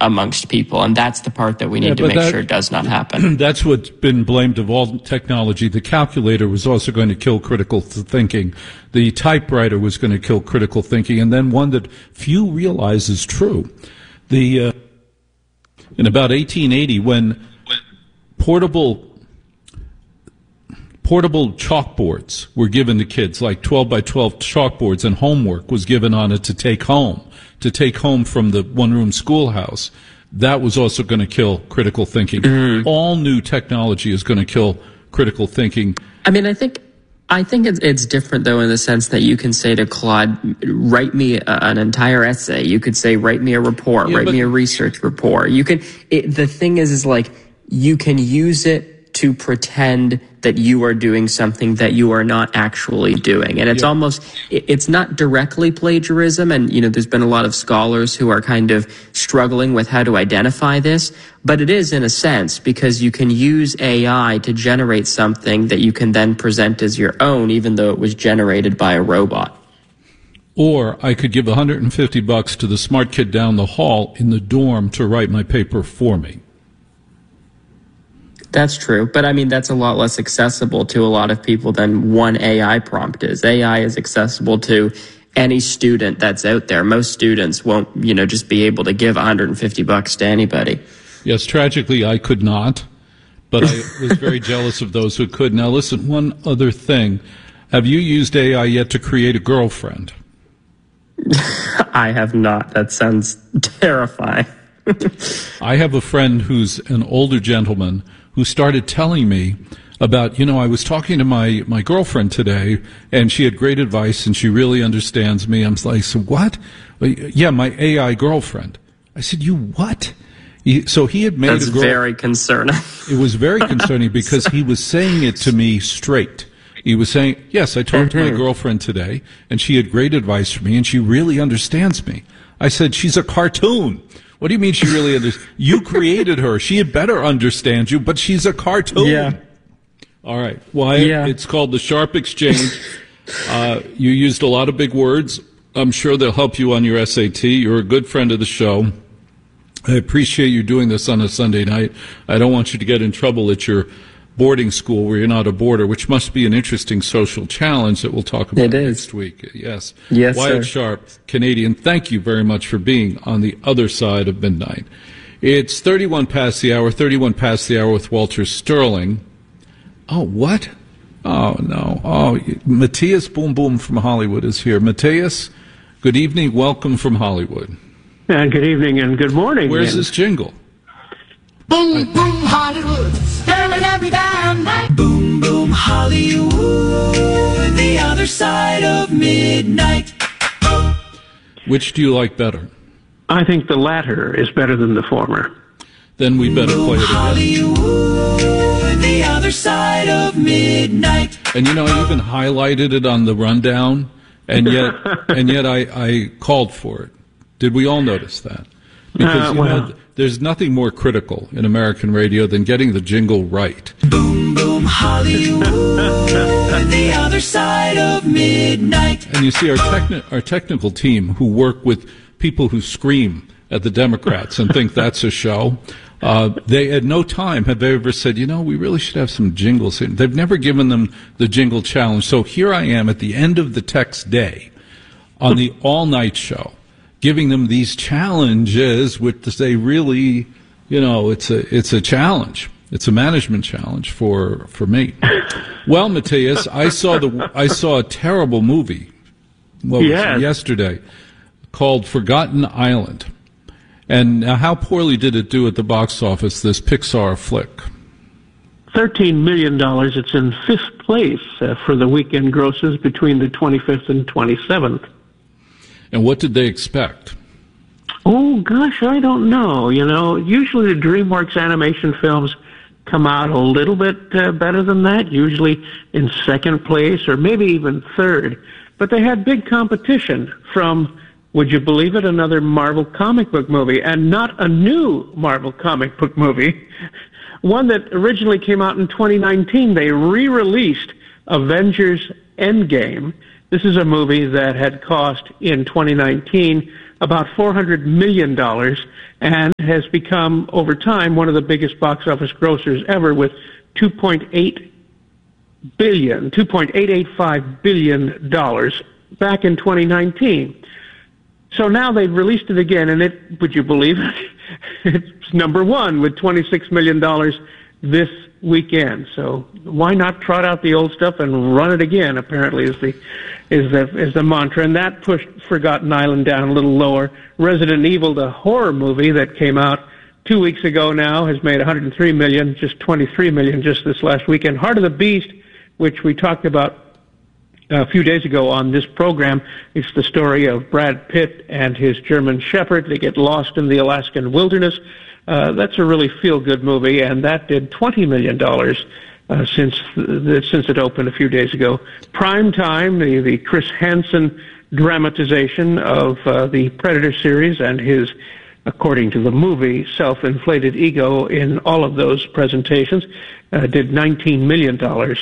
amongst people. And that's the part that we need to make sure does not happen. That's what's been blamed of all technology. The calculator was also going to kill critical thinking. The typewriter was going to kill critical thinking. And then one that few realize is true. In about 1880, when portable chalkboards were given to kids, like 12 by 12 chalkboards, and homework was given on it to take home from the one-room schoolhouse, that was also going to kill critical thinking. Mm-hmm. All new technology is going to kill critical thinking. I mean, I think it's different, though, in the sense that you can say to Claude, write me an entire essay. You could say, write me a report, write me a research report. The thing is like, you can use it to pretend that you are doing something that you are not actually doing. And it's it's not directly plagiarism. And, there's been a lot of scholars who are kind of struggling with how to identify this. But it is in a sense, because you can use AI to generate something that you can then present as your own, even though it was generated by a robot. Or I could give $150 to the smart kid down the hall in the dorm to write my paper for me. That's true. But I mean, that's a lot less accessible to a lot of people than one AI prompt is. AI is accessible to any student that's out there. Most students won't, just be able to give $150 to anybody. Yes, tragically, I could not, but I was very jealous of those who could. Now, listen, one other thing. Have you used AI yet to create a girlfriend? I have not. That sounds terrifying. I have a friend who's an older gentleman who started telling me about, I was talking to my girlfriend today, and she had great advice, and she really understands me. I'm like, so what? Yeah, my AI girlfriend. I said, you what? So he had made That's very concerning. It was very concerning because he was saying it to me straight. He was saying, yes, I talked to my girlfriend today, and she had great advice for me, and she really understands me. I said, she's a cartoon. What do you mean she really understands? You created her. She had better understand you, but she's a cartoon. Yeah. All right. Wyatt, It's called the Sharp Exchange. You used a lot of big words. I'm sure they'll help you on your SAT. You're a good friend of the show. I appreciate you doing this on a Sunday night. I don't want you to get in trouble at your boarding school where you're not a boarder, which must be an interesting social challenge that we'll talk about next week. Yes. Yes, Wyatt sir. Sharp, Canadian, thank you very much for being on the other side of midnight. It's 31 past the hour with Walter Sterling. Oh, what? Oh, no. Oh, Matthias Boom Boom from Hollywood is here. Matthias, good evening. Welcome from Hollywood. Good evening and good morning. Where's this jingle? Boom, boom, Hollywood, Sterling every damn night. Boom, boom, Hollywood, the other side of midnight. Which do you like better? I think the latter is better than the former. Then we better play it again. Hollywood, the other side of midnight. And I even highlighted it on the rundown, and yet I called for it. Did we all notice that? Because there's nothing more critical in American radio than getting the jingle right. Boom, boom, Hollywood, the other side of midnight. And you see our technical team who work with people who scream at the Democrats and think that's a show. They at no time have they ever said, we really should have some jingles in. They've never given them the jingle challenge. So here I am at the end of the text day on the all-night show, giving them these challenges, which they really, it's a challenge. It's a management challenge for me. Well, Matthias, I saw a terrible movie. Yesterday, called Forgotten Island. And how poorly did it do at the box office? This Pixar flick. $13 million. It's in fifth place for the weekend grosses between the 25th and 27th. And what did they expect? Oh, gosh, I don't know. Usually the DreamWorks animation films come out a little bit better than that, usually in second place or maybe even third. But they had big competition from, would you believe it, another Marvel comic book movie, and not a new Marvel comic book movie. One that originally came out in 2019. They re-released Avengers Endgame. This is a movie that had cost in 2019 about $400 million and has become, over time, one of the biggest box office grossers ever with $2.885 billion back in 2019. So now they've released it again, and it, would you believe it, it's number one with $26 million this weekend. So why not trot out the old stuff and run it again, apparently, is the mantra. And that pushed Forgotten Island down a little lower. Resident Evil, the horror movie that came out 2 weeks ago now, has made $103 million, just $23 million just this last weekend. Heart of the Beast, which we talked about a few days ago on this program, it's the story of Brad Pitt and his German Shepherd. They get lost in the Alaskan wilderness. That's a really feel-good movie, and that did $20 million since it opened a few days ago. Prime Time, the Chris Hansen dramatization of the Predator series and his, according to the movie, self-inflated ego in all of those presentations, did $19 million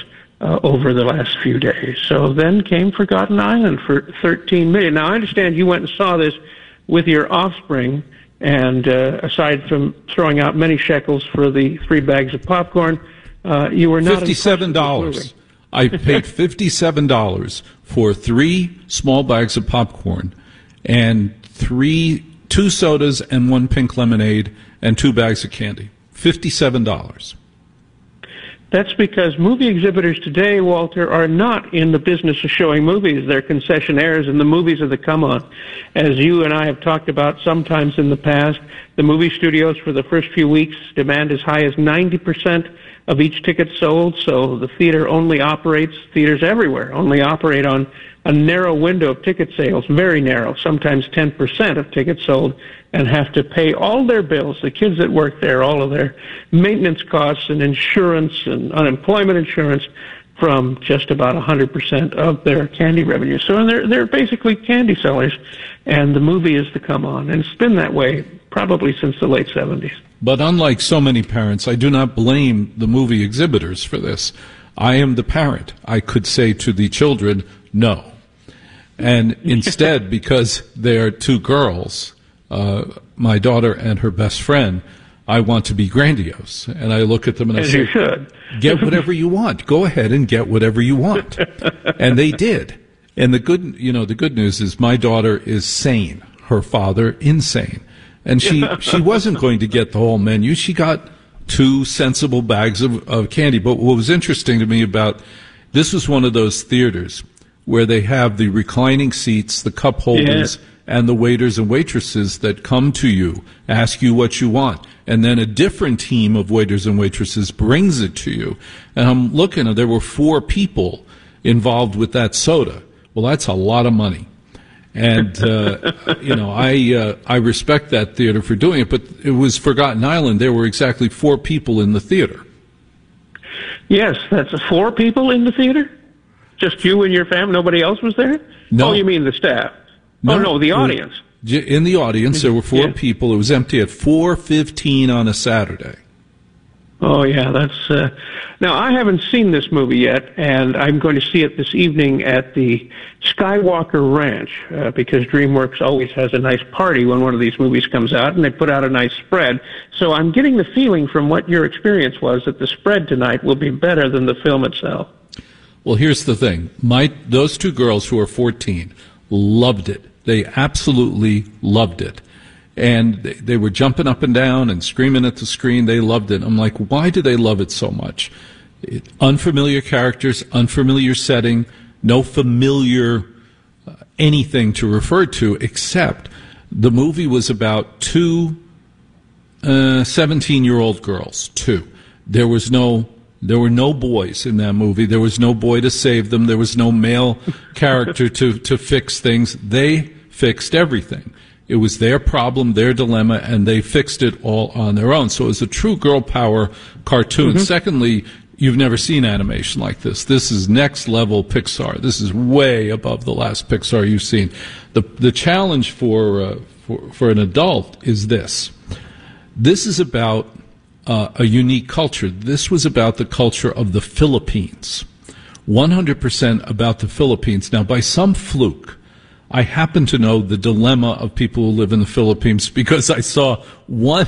over the last few days. So then came Forgotten Island for $13 million. Now, I understand you went and saw this with your offspring, and aside from throwing out many shekels for the 3 bags of popcorn, you were not $57. I paid $57 for 3 small bags of popcorn and 2 sodas and 1 pink lemonade and 2 bags of candy. $57. That's because movie exhibitors today, Walter, are not in the business of showing movies. They're concessionaires, and the movies are the come-on. As you and I have talked about sometimes in the past, the movie studios for the first few weeks demand as high as 90% of each ticket sold, so the theaters everywhere only operate on a narrow window of ticket sales, very narrow, sometimes 10% of tickets sold, and have to pay all their bills, the kids that work there, all of their maintenance costs and insurance and unemployment insurance, from just about 100% of their candy revenue. So they're basically candy sellers, and the movie is the come-on, and it's been that way probably since the late 70s. But unlike so many parents, I do not blame the movie exhibitors for this. I am the parent. I could say to the children, no. And instead, because they are 2 girls, my daughter and her best friend, I want to be grandiose. And I look at them and I say, you should. Get whatever you want. Go ahead and get whatever you want. And they did. And the good news is my daughter is sane. Her father, insane. And she wasn't going to get the whole menu. She got 2 sensible bags of candy. But what was interesting to me about this was one of those theaters where they have the reclining seats, the cup holders, and the waiters and waitresses that come to you, ask you what you want. And then a different team of waiters and waitresses brings it to you. And I'm looking, and there were 4 people involved with that soda. Well, that's a lot of money. And, I respect that theater for doing it, but it was Forgotten Island. There were exactly 4 people in the theater. Yes, that's 4 people in the theater? Just you and your family? Nobody else was there? No. Oh, you mean the staff? No, the audience. In the audience, there were 4 people. It was empty at 4:15 on a Saturday. Oh, yeah, that's... Now, I haven't seen this movie yet, and I'm going to see it this evening at the Skywalker Ranch, because DreamWorks always has a nice party when one of these movies comes out, and they put out a nice spread. So I'm getting the feeling from what your experience was that the spread tonight will be better than the film itself. Well, here's the thing. Those 2 girls who are 14 loved it. They absolutely loved it. And they were jumping up and down and screaming at the screen. They loved it. I'm like, why do they love it so much? Unfamiliar characters, unfamiliar setting, no familiar anything to refer to, except the movie was about 2 17-year-old girls, 2. There were no boys in that movie. There was no boy to save them. There was no male character to fix things. They fixed everything. It was their problem, their dilemma, and they fixed it all on their own. So it was a true girl power cartoon. Mm-hmm. Secondly, you've never seen animation like this. This is next level Pixar. This is way above the last Pixar you've seen. The challenge for an adult is this. This is about a unique culture. This was about the culture of the Philippines, 100% about the Philippines. Now, by some fluke, I happen to know the dilemma of people who live in the Philippines because I saw one